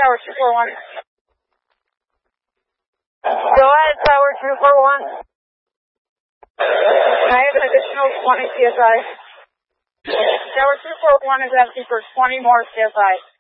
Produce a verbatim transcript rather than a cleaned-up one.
Tower two four one. Go ahead, Tower two four one. I have an additional twenty C S I. Tower two four one is asking for twenty more C S I.